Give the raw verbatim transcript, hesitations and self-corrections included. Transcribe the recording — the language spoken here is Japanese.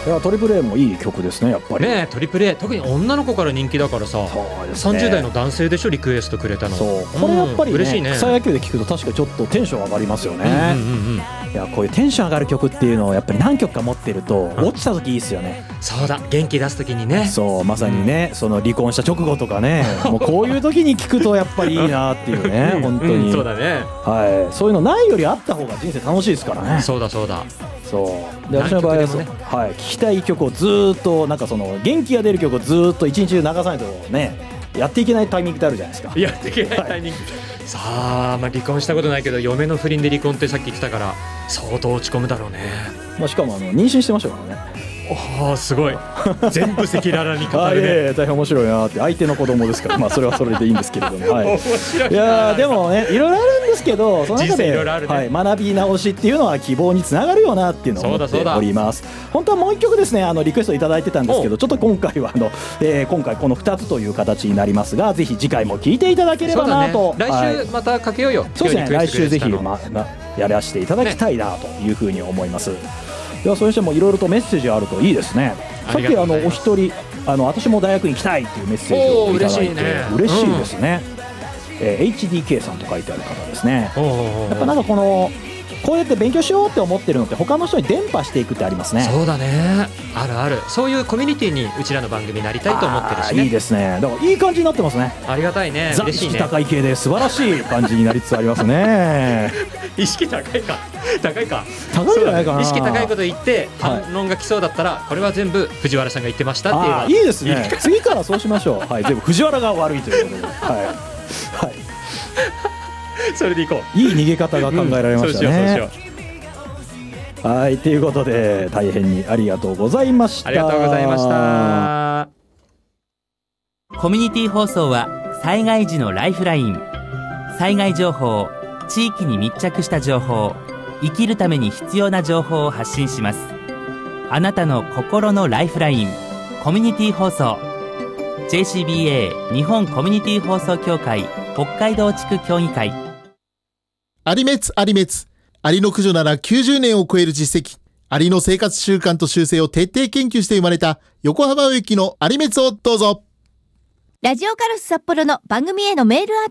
いやトリプル A もいい曲ですねやっぱりね。トリプル A 特に女の子から人気だからさ、ね、さんじゅう代の男性でしょリクエストくれたの。 そうこれやっぱり、ね、 嬉しいね。 草野球で聴くと確かちょっとテンション上がりますよね、うんうんうん、いやこういうテンション上がる曲っていうのをやっぱり何曲か持ってると落ちた時いいですよね。 そうだ元気出す時にね。 そうまさにね、うん、その離婚した直後とかねもうこういう時に聴くとやっぱりいいなっていうね本当に、 うん、そうだね、 はい、そういうのないよりあった方が人生楽しいですからね。 そうだそうだ。 そうで私の場合は、ねはい、聴きたい曲をずっとなんかその元気が出る曲をずっと一日中流さないとねやっていけないタイミングってあるじゃないですか。 やっていけないタイミング、はい、さあ、まあ、離婚したことないけど嫁の不倫で離婚ってさっき言ってたから相当落ち込むだろうね。 まあ、しかもあの妊娠してましたからね。 おーすごい全部赤裸々に語るね。 いやいや大変面白いなって相手の子供ですからまあそれはそれでいいんですけれども、はい、 面白い。 いやでもねいろいろあるんですけどその中で、 いろいろあるね、 はい、学び直しっていうのは希望につながるよなっていうのを思っております。本当はもう一曲ですねあのリクエストいただいてたんですけどちょっと今回はあの、えー、今回このふたつという形になりますがぜひ次回も聴いていただければなと、 ね、来週またかけようよ、はい、 そうですね来週ぜひ、まま、やらせていただきたいなというふうに思います、ね。ではそれにしてもいろいろとメッセージあるといいですね。さっきあのお一人あの私も大学に行きたいっていうメッセージをいただいて嬉しいですね、うんえー、エイチディーケー さんと書いてある方ですね。やっぱなんかこのこうやって勉強しようって思ってるのって他の人に伝播していくってありますね。 そうだねあるある。そういうコミュニティにうちらの番組になりたいと思ってるしね。 いいですね。だからいい感じになってますね。 ありがたいね。 ザ意識高い系で素晴らしい感じになりつつありますね意識高いか高いか高いんじゃないかな。 意識高いこと言って反論が来そうだったら、はい、これは全部藤原さんが言ってましたっていうのは。 いいですね次からそうしましょう、はい、全部藤原が悪いということではい、はいそれでいこう。 いい逃げ方が考えられましたね、うん、そうしようそうしよう。はいということで大変にありがとうございました。 ありがとうございました。 コミュニティ放送は災害時のライフライン、災害情報、地域に密着した情報、生きるために必要な情報を発信します。あなたの心のライフライン、コミュニティ放送 ジェイシービーエー 日本コミュニティ放送協会北海道地区協議会。 アリメツアリメツアリの駆除ならきゅうじゅうねんを超える実績、アリの生活習慣と習性を徹底研究して生まれた横浜植木のアリメツをどうぞ。 ラジオカルス札幌の番組へのメールアドレス